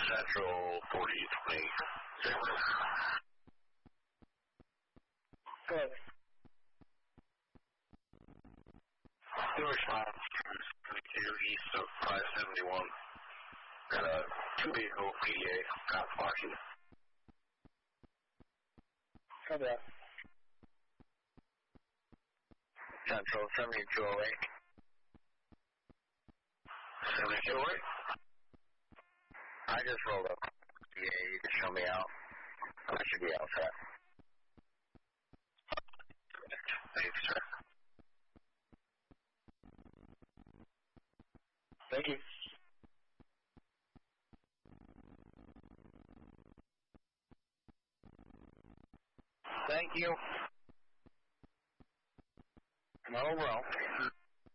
Central 4020. Good. New response to 22 east of 571. Got a 280 PDA cop blocking. Okay. Central 7208. 7208? I just rolled up. Yeah, you can show me out. I should be all set. Thanks, sir. Thank you. Thank you. No, well.